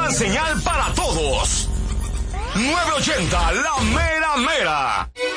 gran señal para todos. 980, la mera mera.